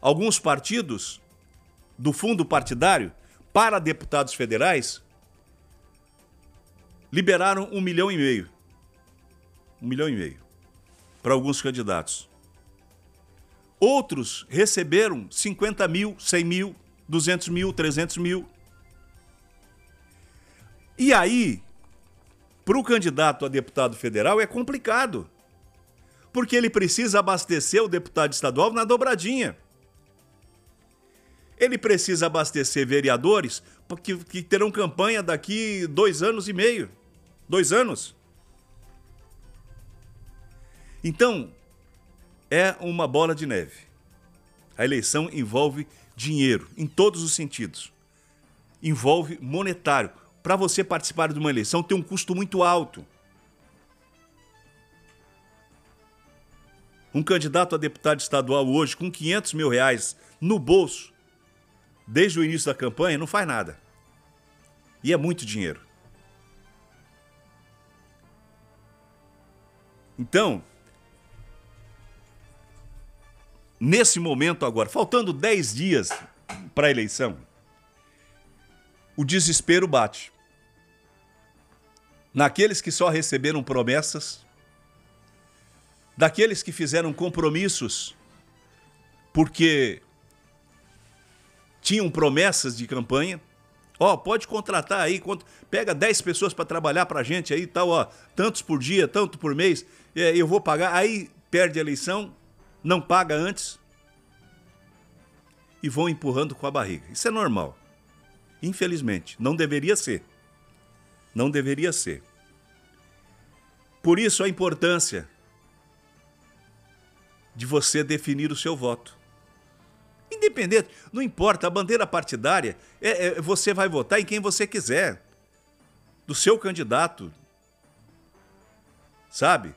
alguns partidos do fundo partidário para deputados federais liberaram 1,5 milhão. 1,5 milhão para alguns candidatos. Outros receberam 50 mil, 100 mil, 200 mil, 300 mil. E aí, para o candidato a deputado federal é complicado, porque ele precisa abastecer o deputado estadual na dobradinha. Ele precisa abastecer vereadores que terão campanha daqui 2 anos e meio. 2 anos. Então, é uma bola de neve. A eleição envolve dinheiro, em todos os sentidos. Envolve monetário. Para você participar de uma eleição tem um custo muito alto. Um candidato a deputado estadual hoje com 500 mil reais no bolso, desde o início da campanha, não faz nada. E é muito dinheiro. Então, nesse momento agora, faltando 10 dias para a eleição, o desespero bate. Naqueles que só receberam promessas, daqueles que fizeram compromissos porque tinham promessas de campanha. Ó, pode contratar aí, pega 10 pessoas para trabalhar para a gente aí, tal, ó, tantos por dia, tanto por mês, eu vou pagar. Aí perde a eleição, não paga antes e vão empurrando com a barriga. Isso é normal. Infelizmente, não deveria ser. Não deveria ser. Por isso a importância de você definir o seu voto. Independente, não importa, a bandeira partidária, você vai votar em quem você quiser, do seu candidato, sabe?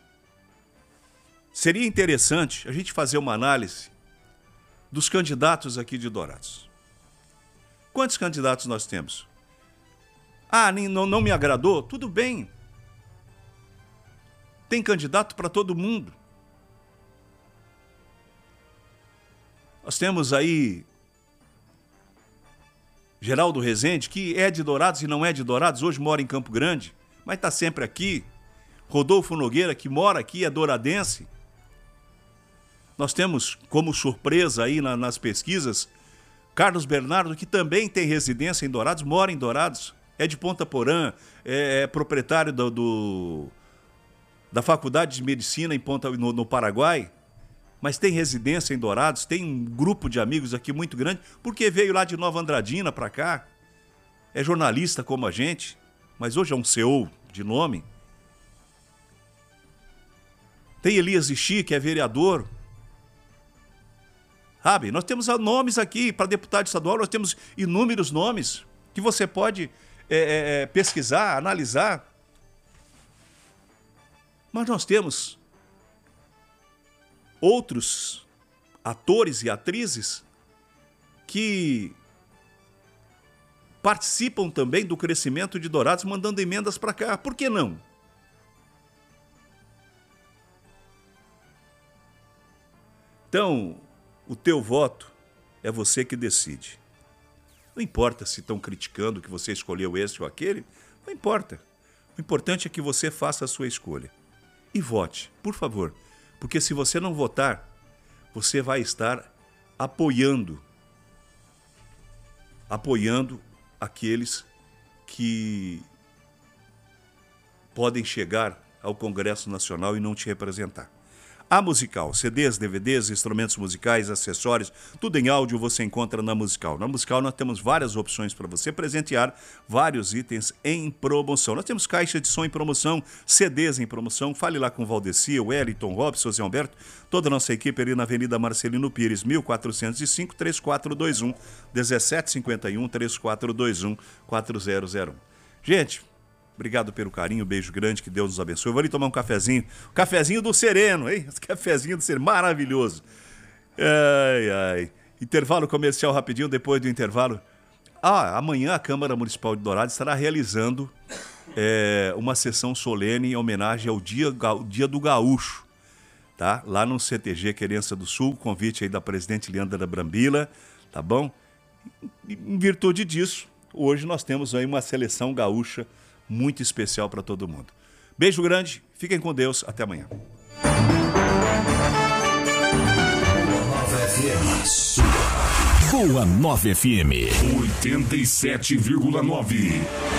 Seria interessante a gente fazer uma análise dos candidatos aqui de Dourados. Quantos candidatos nós temos? Ah, não me agradou? Tudo bem. Tem candidato para todo mundo. Nós temos aí Geraldo Rezende, que é de Dourados e não é de Dourados, hoje mora em Campo Grande, mas está sempre aqui. Rodolfo Nogueira, que mora aqui, é douradense. Nós temos como surpresa aí nas pesquisas, Carlos Bernardo, que também tem residência em Dourados, mora em Dourados, é de Ponta Porã, é proprietário da Faculdade de Medicina no Paraguai, mas tem residência em Dourados, tem um grupo de amigos aqui muito grande, porque veio lá de Nova Andradina para cá, é jornalista como a gente, mas hoje é um CEO de nome. Tem Elias Ixi, que é vereador. Sabe, nós temos nomes aqui, para deputado estadual, nós temos inúmeros nomes que você pode pesquisar, analisar. Mas nós temos outros atores e atrizes que participam também do crescimento de Dourados, mandando emendas para cá. Por que não? Então, o teu voto é você que decide. Não importa se estão criticando que você escolheu esse ou aquele, não importa. O importante é que você faça a sua escolha. E vote, por favor. Porque se você não votar, você vai estar apoiando aqueles que podem chegar ao Congresso Nacional e não te representar. A Musical, CDs, DVDs, instrumentos musicais, acessórios, tudo em áudio você encontra na Musical. Na Musical nós temos várias opções para você presentear, vários itens em promoção. Nós temos caixa de som em promoção, CDs em promoção. Fale lá com o Valdeci, o Wellington, Robson, Zé Humberto, toda a nossa equipe ali na Avenida Marcelino Pires, 1405, 3421, 1751, 3421, 4001. Gente, obrigado pelo carinho, beijo grande, que Deus nos abençoe. Eu vou ali tomar um cafezinho do Sereno, hein? Esse cafezinho do Sereno, maravilhoso. Ai, ai. Intervalo comercial rapidinho, depois do intervalo. Amanhã a Câmara Municipal de Dourados estará realizando uma sessão solene em homenagem ao Dia do Gaúcho. Tá? tá? Lá no CTG Querência do Sul, convite aí da presidente Leandra Brambila, tá bom? Em virtude disso, hoje nós temos aí uma seleção gaúcha muito especial para todo mundo. Beijo grande, fiquem com Deus, até amanhã. Boa 9 FM 87,9.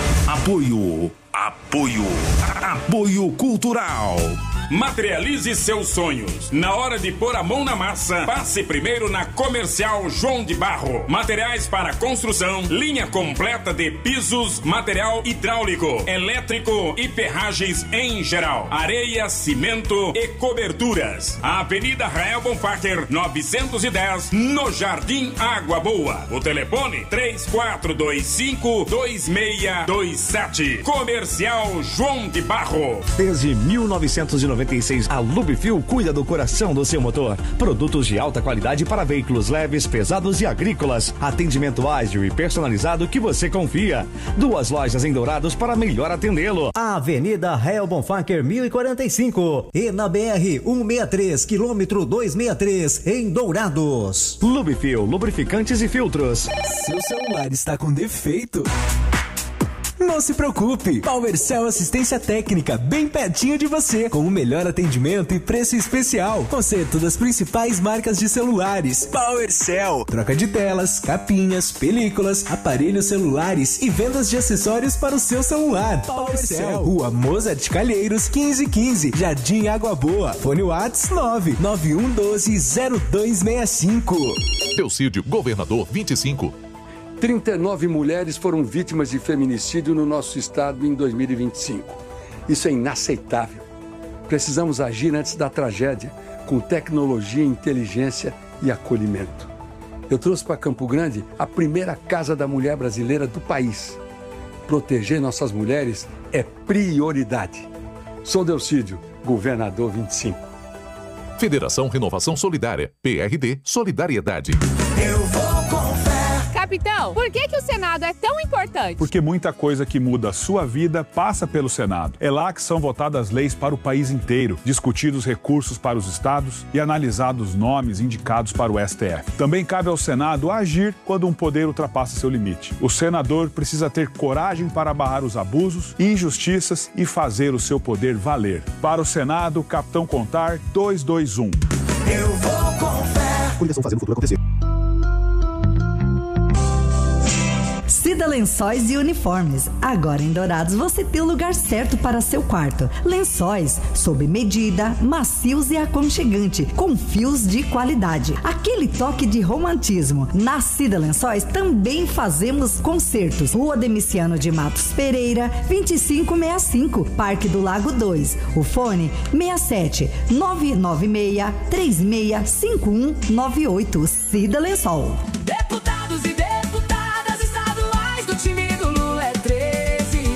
Apoio Cultural. Materialize seus sonhos. Na hora de pôr a mão na massa, passe primeiro na Comercial João de Barro. Materiais para construção, linha completa de pisos, material hidráulico, elétrico e ferragens em geral. Areia, cimento e coberturas. Avenida Rael Bonfacher, 910, no Jardim Água Boa. O telefone 3425-2627. Comercial João de Barro. Desde 1996, a Lubifil cuida do coração do seu motor. Produtos de alta qualidade para veículos leves, pesados e agrícolas. Atendimento ágil e personalizado que você confia. 2 lojas em Dourados para melhor atendê-lo. Avenida Rael Bonfacher 1045 e na BR 163, quilômetro 263, em Dourados. Lubifil, lubrificantes e filtros. Seu celular está com defeito? Não se preocupe, PowerCell Assistência Técnica, bem pertinho de você, com o melhor atendimento e preço especial. Conserto das principais marcas de celulares. PowerCell, troca de telas, capinhas, películas, aparelhos celulares e vendas de acessórios para o seu celular. PowerCell, Rua Mozart Calheiros, 1515, Jardim Água Boa. Fone Whats 991120265. Teocídio, Governador 25. 39 mulheres foram vítimas de feminicídio no nosso estado em 2025. Isso é inaceitável. Precisamos agir antes da tragédia, com tecnologia, inteligência e acolhimento. Eu trouxe para Campo Grande a primeira Casa da Mulher brasileira do país. Proteger nossas mulheres é prioridade. Sou Delcídio, Governador 25. Federação Renovação Solidária, PRD Solidariedade. Eu vou com fé. Capitão, por que o Senado é tão importante? Porque muita coisa que muda a sua vida passa pelo Senado. É lá que são votadas leis para o país inteiro, discutidos recursos para os estados e analisados nomes indicados para o STF. Também cabe ao Senado agir quando um poder ultrapassa seu limite. O senador precisa ter coragem para barrar os abusos e injustiças e fazer o seu poder valer. Para o Senado, Capitão Contar 221. Eu vou com fé. Coligação fazendo o futuro acontecer. Cida Lençóis e Uniformes. Agora em Dourados você tem o lugar certo para seu quarto. Lençóis sob medida, macios e aconchegante, com fios de qualidade. Aquele toque de romantismo. Na Cida Lençóis também fazemos concertos. Rua Demiciano de Matos Pereira, 2565, Parque do Lago 2. O fone 67 996 365198. Cida Lençol. Deputados e deputadas estaduais do time do Lula é 13.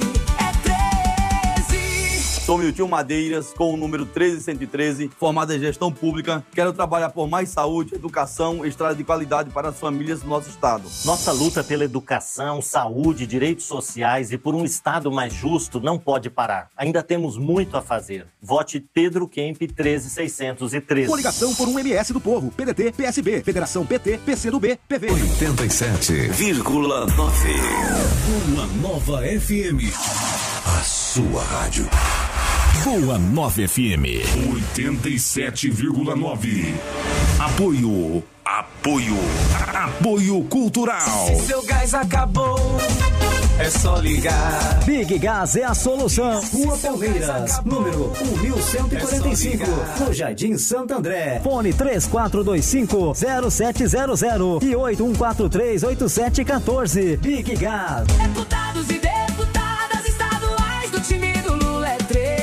Sou Milton Madeiras, com o número 13113, formado em gestão pública. Quero trabalhar por mais saúde, educação e estrada de qualidade para as famílias do nosso estado. Nossa luta pela educação, saúde, direitos sociais e por um estado mais justo não pode parar. Ainda temos muito a fazer. Vote Pedro Kemp 13613. Coligação por um MS do Povo. PDT, PSB, Federação PT, PCdoB, PV. 87,9. Uma nova FM. A sua rádio. Boa 9 FM 87,9. Apoio Cultural. Se seu gás acabou, é só ligar. Big Gás é a solução. Rua Palmeiras, número 1145, no Jardim Santo André. Fone 3425-0700 e 8143-8714. Big Gás. Deputados e deputadas estaduais do time do Lula é 13.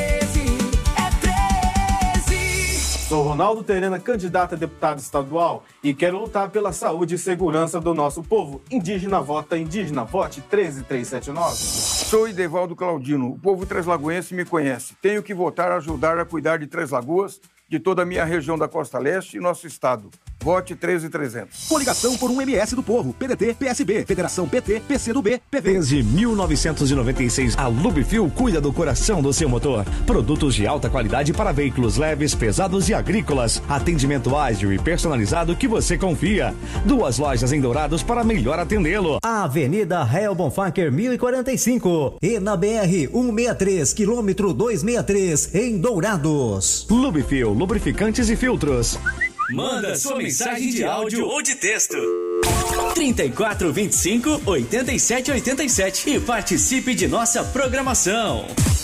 Sou Ronaldo Terena, candidato a deputado estadual e quero lutar pela saúde e segurança do nosso povo. Indígena vota, indígena vote 13379. Sou Idevaldo Claudino, o povo treslagoense me conhece. Tenho que votar, ajudar a cuidar de Três Lagoas, de toda a minha região da Costa Leste e nosso estado. Vote 13300. Coligação por um MS do Povo. PDT, PSB, Federação PT, PCdoB, PV. Desde 1996, a Lubifil cuida do coração do seu motor. Produtos de alta qualidade para veículos leves, pesados e agrícolas. Atendimento ágil e personalizado que você confia. 2 lojas em Dourados para melhor atendê-lo. Avenida Rael Bonfacker 1045 e na BR 163, quilômetro 263, em Dourados. Lubifil, lubrificantes e filtros. Manda sua mensagem de áudio ou de texto. 3425-8787 e participe de nossa programação.